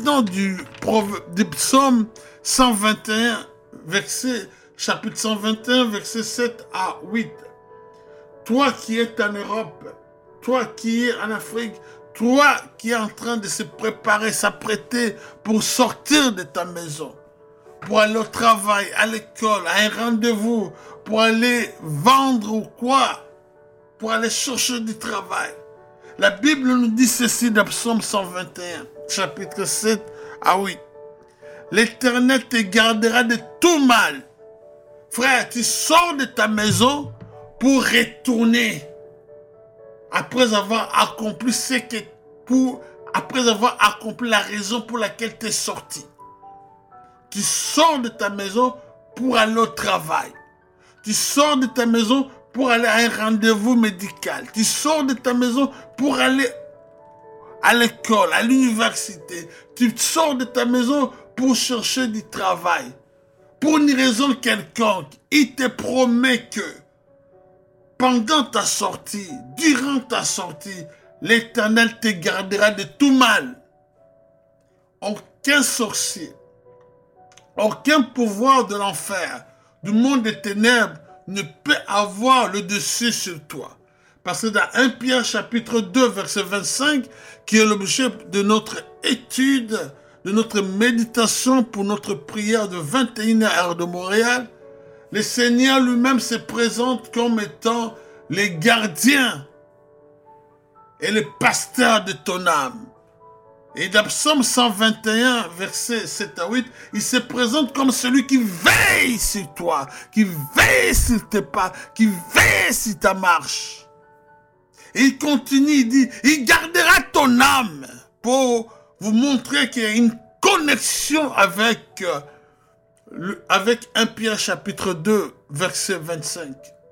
maintenant du psaume 121, chapitre 121, versets 7 à 8. Toi qui es en Europe, toi qui es en Afrique, toi qui es en train de se préparer, s'apprêter pour sortir de ta maison, pour aller au travail, à l'école, à un rendez-vous, pour aller vendre ou quoi, pour aller chercher du travail. La Bible nous dit ceci dans Psaume 121, chapitre 7 à 8. L'Éternel te gardera de tout mal. Frère, tu sors de ta maison pour retourner. Après avoir accompli après avoir accompli la raison pour laquelle tu es sorti. Tu sors de ta maison pour aller au travail. Tu sors de ta maison pour aller à un rendez-vous médical. Tu sors de ta maison pour aller à l'école, à l'université. Tu sors de ta maison pour chercher du travail. Pour une raison quelconque, il te promet que pendant ta sortie, durant ta sortie, l'Éternel te gardera de tout mal. Aucun sorcier, aucun pouvoir de l'enfer, du monde des ténèbres ne peut avoir le dessus sur toi. Parce que dans 1 Pierre chapitre 2 verset 25, qui est l'objet de notre étude, de notre méditation pour notre prière de 21h heure de Montréal, le Seigneur lui-même se présente comme étant les gardiens et les pasteurs de ton âme. Et dans Psaume 121, versets 7 à 8, il se présente comme celui qui veille sur toi, qui veille sur tes pas, qui veille sur ta marche. Et il continue, il dit, il gardera ton âme pour vous montrer qu'il y a une connexion avec 1 Pierre chapitre 2, verset 25.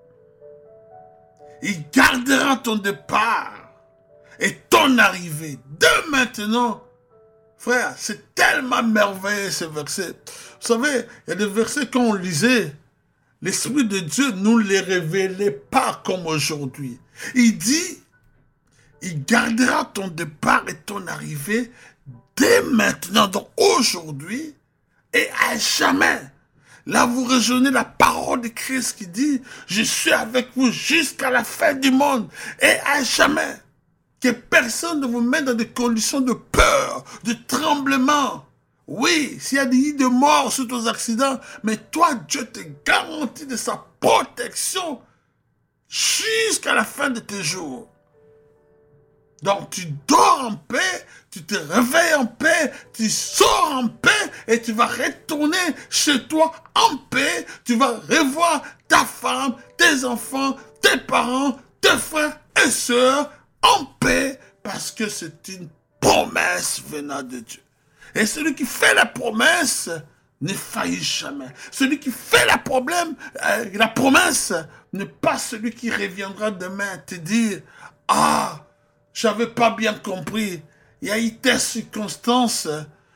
Il gardera ton départ et ton arrivée. De maintenant, frère, c'est tellement merveilleux ce verset. Vous savez, il y a des versets quand on lisait, l'Esprit de Dieu ne nous les révélait pas comme aujourd'hui. Il dit, il gardera ton départ et ton arrivée dès maintenant, donc aujourd'hui et à jamais. Là, vous rejoignez la parole de Christ qui dit, je suis avec vous jusqu'à la fin du monde et à jamais. Que personne ne vous mette dans des conditions de peur, de tremblement. Oui, s'il y a des lits de mort suite aux accidents, mais toi, Dieu te garantit de sa protection jusqu'à la fin de tes jours. Donc, tu dors en paix, tu te réveilles en paix, tu sors en paix et tu vas retourner chez toi en paix. Tu vas revoir ta femme, tes enfants, tes parents, tes frères et sœurs en paix parce que c'est une promesse venant de Dieu. Et celui qui fait la promesse ne faillit jamais. Celui qui fait la promesse n'est pas celui qui reviendra demain te dire « Ah, j'avais pas bien compris. Il y a eu telle circonstance,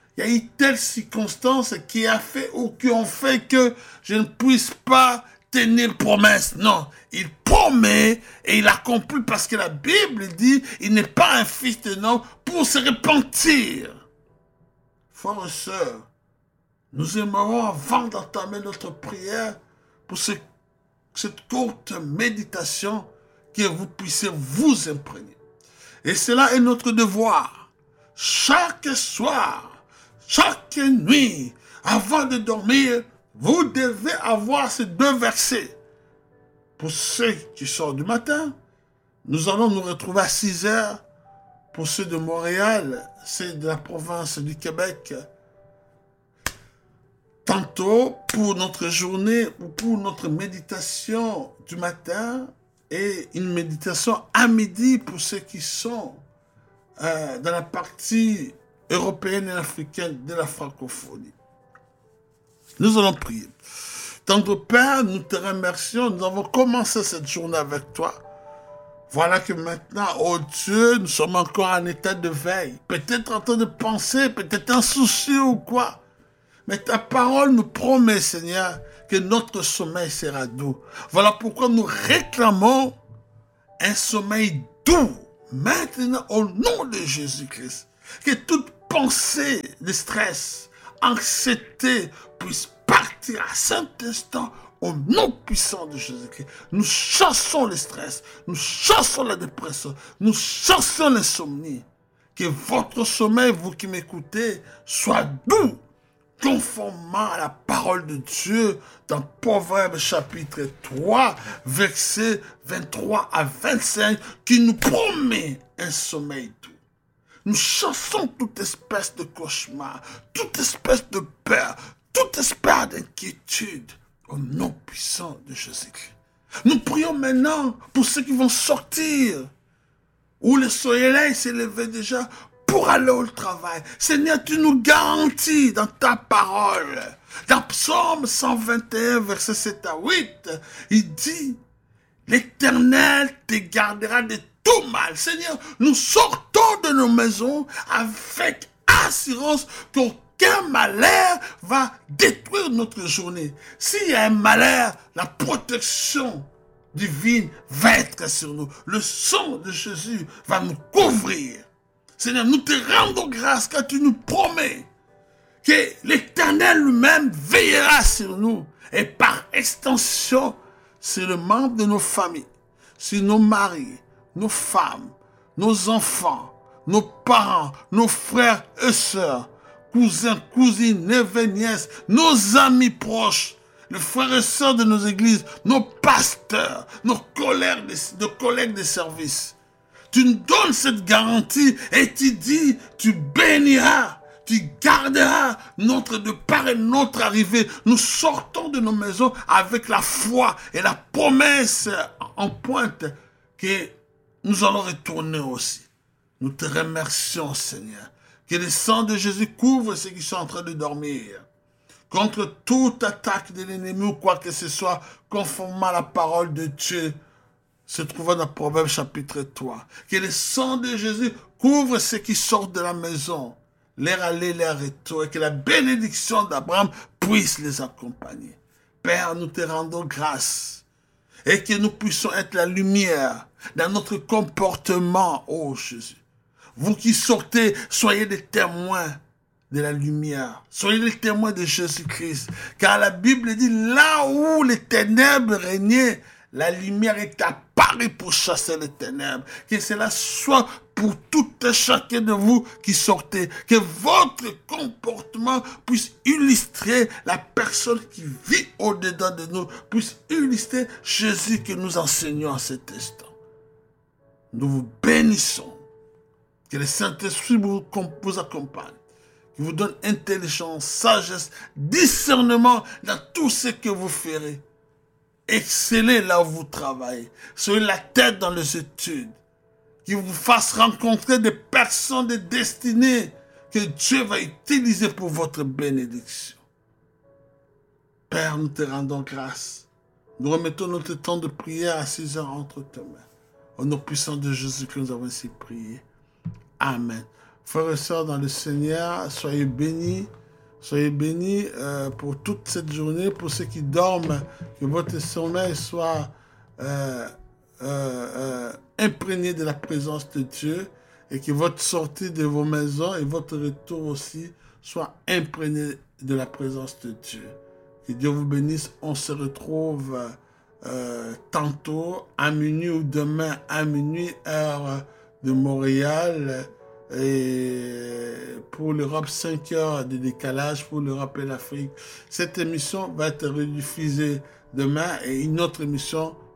qui a fait ou qui ont fait que je ne puisse pas tenir promesse. » Non, il promet et il accomplit parce que la Bible dit il n'est pas un fils de homme pour se repentir. Frères et sœurs, nous aimerons avant d'entamer notre prière pour cette courte méditation que vous puissiez vous imprégner. Et cela est notre devoir. Chaque soir, chaque nuit, avant de dormir, vous devez avoir ces deux versets. Pour ceux qui sortent du matin, nous allons nous retrouver à 6 heures. Pour ceux de Montréal, ceux de la province du Québec, tantôt pour notre journée ou pour notre méditation du matin et une méditation à midi pour ceux qui sont dans la partie européenne et africaine de la francophonie. Nous allons prier. Tendre Père, nous te remercions. Nous avons commencé cette journée avec toi. Voilà que maintenant, oh Dieu, nous sommes encore en état de veille. Peut-être en train de penser, peut-être insoucieux ou quoi. Mais ta parole nous promet, Seigneur, que notre sommeil sera doux. Voilà pourquoi nous réclamons un sommeil doux. Maintenant, au nom de Jésus-Christ, que toute pensées de stress, anxiété puissent partir à cet instant au nom puissant de Jésus-Christ. Nous chassons le stress, nous chassons la dépression, nous chassons l'insomnie. Que votre sommeil, vous qui m'écoutez, soit doux, conformément à la parole de Dieu dans Proverbes chapitre 3, versets 23 à 25, qui nous promet un sommeil doux. Nous chassons toute espèce de cauchemar, toute espèce de peur, toute espèce d'inquiétude au nom puissant de Jésus-Christ. Nous prions maintenant pour ceux qui vont sortir, où le soleil s'est levé déjà pour aller au travail. Seigneur, tu nous garantis dans ta parole, dans Psaume 121, versets 7 à 8, il dit, l'Éternel te gardera de tout mal. Seigneur, nous sortons de nos maisons avec assurance qu'aucun malheur va détruire notre journée. S'il y a un malheur, la protection divine va être sur nous. Le sang de Jésus va nous couvrir. Seigneur, nous te rendons grâce car tu nous promets que l'Éternel lui-même veillera sur nous et par extension sur le membre de nos familles, sur nos maris, nos femmes, nos enfants, nos parents, nos frères et sœurs, cousins, cousines, neveux, nièces, nos amis proches, les frères et sœurs de nos églises, nos pasteurs, nos collègues de service. Tu nous donnes cette garantie et tu dis, tu béniras, tu garderas notre départ et notre arrivée. Nous sortons de nos maisons avec la foi et la promesse en pointe que nous allons retourner aussi. Nous te remercions, Seigneur, que le sang de Jésus couvre ceux qui sont en train de dormir. Contre toute attaque de l'ennemi ou quoi que ce soit, conformément à la parole de Dieu, se trouvant dans Proverbes chapitre 3. Que le sang de Jésus couvre ceux qui sortent de la maison, leur aller, leur retour, et que la bénédiction d'Abraham puisse les accompagner. Père, nous te rendons grâce, et que nous puissions être la lumière dans notre comportement, ô Jésus. Vous qui sortez, soyez des témoins de la lumière. Soyez les témoins de Jésus-Christ. Car la Bible dit, là où les ténèbres régnaient, la lumière est apparue pour chasser les ténèbres. Que cela soit pour tout et chacun de vous qui sortez. Que votre comportement puisse illustrer la personne qui vit au-dedans de nous. Puisse illustrer Jésus que nous enseignons à cet instant. Nous vous bénissons. Que le Saint-Esprit vous accompagne. Qu'il vous donne intelligence, sagesse, discernement dans tout ce que vous ferez. Excellez là où vous travaillez. Soyez la tête dans les études. Qu'il vous fasse rencontrer des personnes de destinée que Dieu va utiliser pour votre bénédiction. Père, nous te rendons grâce. Nous remettons notre temps de prière à 6 heures entre tes mains. Au nom puissant de Jésus que nous avons ainsi prié. Amen. Frères et sœurs dans le Seigneur, soyez bénis. Soyez bénis pour toute cette journée, pour ceux qui dorment, que votre sommeil soit imprégné de la présence de Dieu et que votre sortie de vos maisons et votre retour aussi soit imprégné de la présence de Dieu. Que Dieu vous bénisse. On se retrouve tantôt à minuit ou demain à minuit, heure de Montréal. Et pour l'Europe, 5 heures de décalage pour l'Europe et l'Afrique. Cette émission va être rediffusée demain et une autre émission